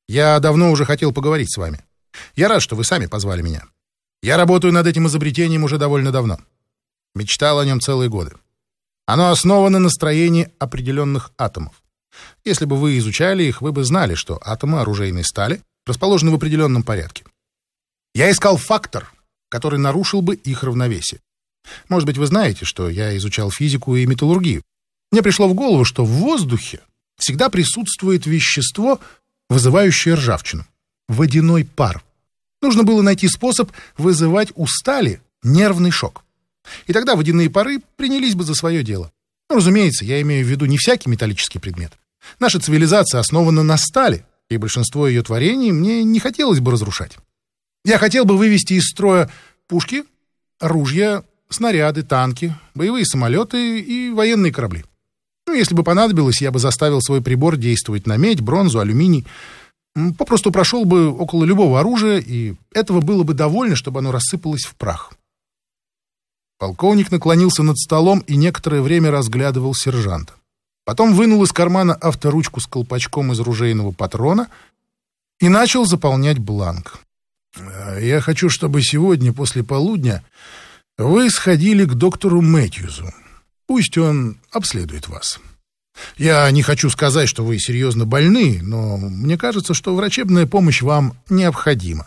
Я давно уже хотел поговорить с вами. Я рад, что вы сами позвали меня. Я работаю над этим изобретением уже довольно давно. Мечтал о нем целые годы. Оно основано на строении определенных атомов. Если бы вы изучали их, вы бы знали, что атомы оружейной стали расположены в определенном порядке. Я искал фактор, который нарушил бы их равновесие. Может быть, вы знаете, что я изучал физику и металлургию. Мне пришло в голову, что в воздухе всегда присутствует вещество, вызывающее ржавчину — водяной пар. Нужно было найти способ вызывать у стали нервный шок. И тогда водяные пары принялись бы за свое дело. Ну, разумеется, я имею в виду не всякий металлический предмет. Наша цивилизация основана на стали, и большинство ее творений мне не хотелось бы разрушать. Я хотел бы вывести из строя пушки, ружья, снаряды, танки, боевые самолеты и военные корабли. Ну, если бы понадобилось, я бы заставил свой прибор действовать на медь, бронзу, алюминий. Попросту прошел бы около любого оружия, и этого было бы довольно, чтобы оно рассыпалось в прах. Полковник наклонился над столом и некоторое время разглядывал сержанта. Потом вынул из кармана авторучку с колпачком из ружейного патрона и начал заполнять бланк. «Я хочу, чтобы сегодня после полудня вы сходили к доктору Мэтьюзу. Пусть он обследует вас. Я не хочу сказать, что вы серьезно больны, но мне кажется, что врачебная помощь вам необходима».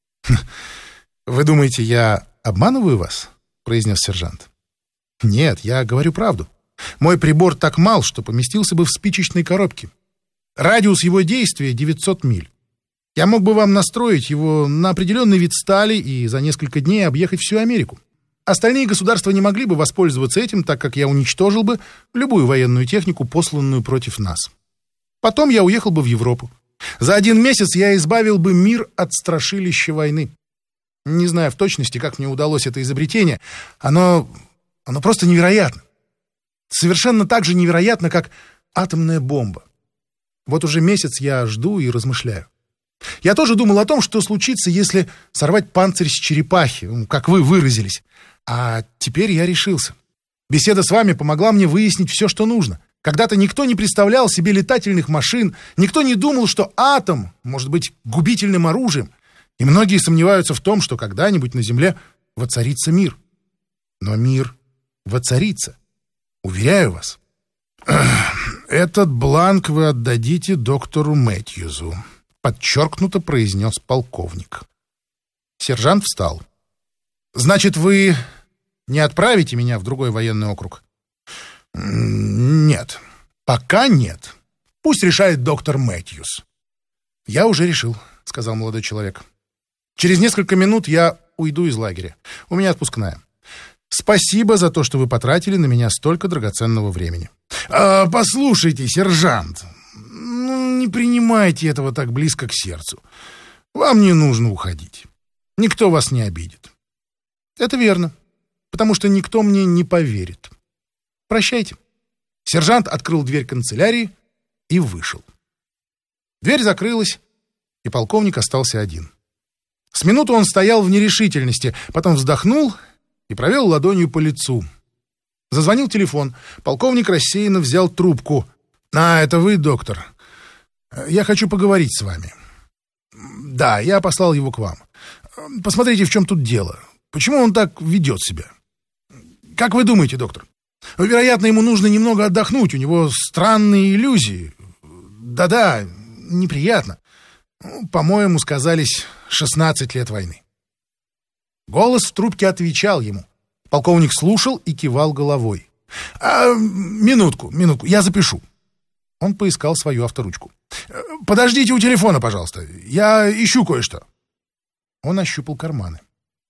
«Вы думаете, я обманываю вас?» — произнес сержант. «Нет, я говорю правду. Мой прибор так мал, что поместился бы в спичечной коробке. Радиус его действия 900 миль. Я мог бы вам настроить его на определенный вид стали и за несколько дней объехать всю Америку. Остальные государства не могли бы воспользоваться этим, так как я уничтожил бы любую военную технику, посланную против нас. Потом я уехал бы в Европу. За 1 месяц я избавил бы мир от страшилища войны. Не знаю в точности, как мне удалось это изобретение. Оно просто невероятно. Совершенно так же невероятно, как атомная бомба. Вот уже месяц я жду и размышляю. Я тоже думал о том, что случится, если сорвать панцирь с черепахи, как вы выразились. А теперь я решился. Беседа с вами помогла мне выяснить все, что нужно. Когда-то никто не представлял себе летательных машин, никто не думал, что атом может быть губительным оружием. И многие сомневаются в том, что когда-нибудь на Земле воцарится мир. Но мир воцарится. Уверяю вас. «Этот бланк вы отдадите доктору Мэтьюзу», — подчеркнуто произнес полковник. Сержант встал. «Значит, вы не отправите меня в другой военный округ?» «Нет, пока нет. Пусть решает доктор Мэтьюз». «Я уже решил», — сказал молодой человек. «Через несколько минут я уйду из лагеря. У меня отпускная. Спасибо за то, что вы потратили на меня столько драгоценного времени». «Послушайте, сержант, не принимайте этого так близко к сердцу. Вам не нужно уходить. Никто вас не обидит». «Это верно, потому что никто мне не поверит. Прощайте». Сержант открыл дверь канцелярии и вышел. Дверь закрылась, и полковник остался один. С минуту он стоял в нерешительности, потом вздохнул и провел ладонью по лицу. Зазвонил телефон. Полковник рассеянно взял трубку. «Это вы, доктор? Я хочу поговорить с вами». «Да, я послал его к вам. Посмотрите, в чем тут дело. Почему он так ведет себя? Как вы думаете, доктор? Вероятно, ему нужно немного отдохнуть. У него странные иллюзии. Да-да, неприятно. По-моему, сказались 16 лет войны». Голос в трубке отвечал ему. Полковник слушал и кивал головой. Минутку, я запишу». Он поискал свою авторучку. «Подождите у телефона, пожалуйста. Я ищу кое-что». Он ощупал карманы.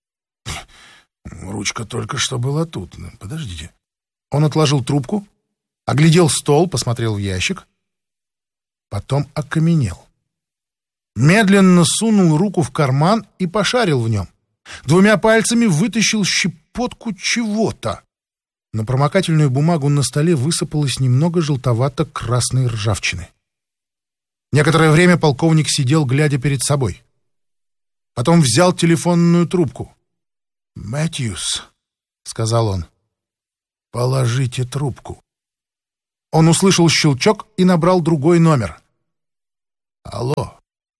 «Ручка только что была тут. Подождите». Он отложил трубку, оглядел стол, посмотрел в ящик. Потом окаменел. Медленно сунул руку в карман и пошарил в нем. 2 пальцами вытащил щепотку чего-то. На промокательную бумагу на столе высыпалось немного желтовато-красной ржавчины. Некоторое время полковник сидел, глядя перед собой. Потом взял телефонную трубку. «Мэтьюз», — сказал он, — «положите трубку». Он услышал щелчок и набрал другой номер. «Алло,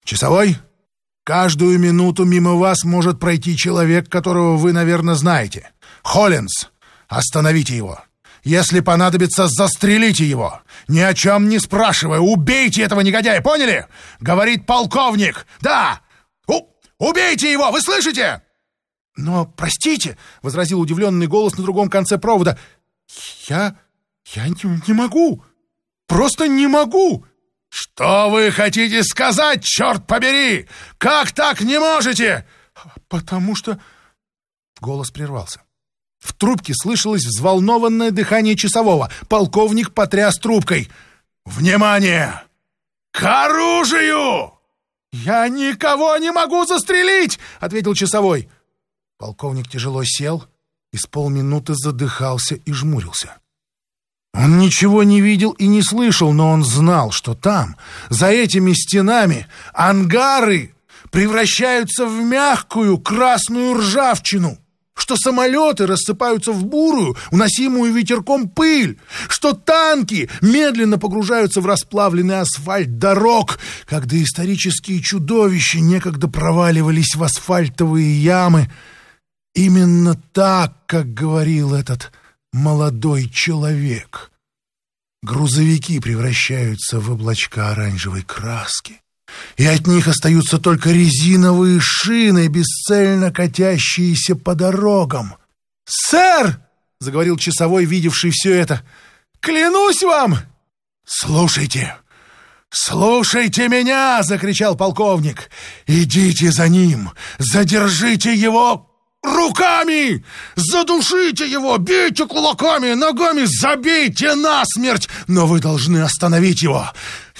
«Часовой, каждую минуту мимо вас может пройти человек, которого вы, наверное, знаете. Холлинс, остановите его. Если понадобится, застрелите его. Ни о чем не спрашивая, убейте этого негодяя, поняли? Говорит полковник. Да! Убейте его, вы слышите?» «Но, простите», — возразил удивленный голос на другом конце провода, «Я не могу. Просто не могу». «Что вы хотите сказать, черт побери? Как так не можете?» «Потому что...» Голос прервался. В трубке слышалось взволнованное дыхание часового. Полковник потряс трубкой. «Внимание! К оружию!» «Я никого не могу застрелить!» — ответил часовой. Полковник тяжело сел и с полминуты задыхался и жмурился. Он ничего не видел и не слышал, но он знал, что там, за этими стенами, ангары превращаются в мягкую красную ржавчину, что самолеты рассыпаются в бурую, уносимую ветерком пыль, что танки медленно погружаются в расплавленный асфальт дорог, как доисторические чудовища некогда проваливались в асфальтовые ямы. Именно так, как говорил этот молодой человек. Грузовики превращаются в облачка оранжевой краски, и от них остаются только резиновые шины, бесцельно катящиеся по дорогам. «Сэр!» — заговорил часовой, видевший все это. «Клянусь вам!» «Слушайте! Слушайте меня!» — закричал полковник. «Идите за ним! Задержите его руками! Задушите его! Бейте кулаками, ногами, забейте насмерть! Но вы должны остановить его!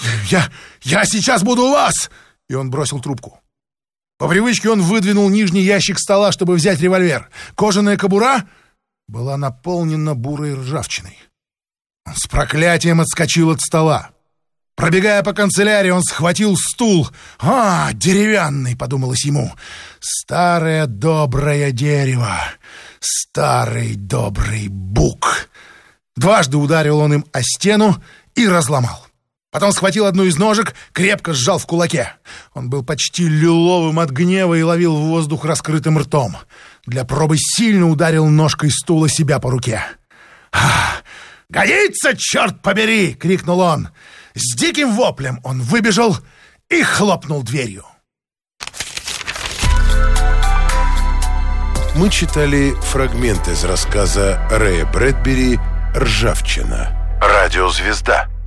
Я сейчас буду у вас!» И он бросил трубку. По привычке он выдвинул нижний ящик стола, чтобы взять револьвер. Кожаная кобура была наполнена бурой ржавчиной. Он с проклятием отскочил от стола. Пробегая по канцелярии, он схватил стул. Деревянный, подумалось ему. Старое доброе дерево. Старый добрый бук. Дважды ударил он им о стену и разломал. Потом схватил одну из ножек, крепко сжал в кулаке. Он был почти лиловым от гнева и ловил воздух раскрытым ртом. Для пробы сильно ударил ножкой стула себя по руке. «Годится, черт побери!» — крикнул он. С диким воплем он выбежал и хлопнул дверью. Мы читали фрагмент из рассказа Рэя Брэдбери «Ржавчина». Радиозвезда.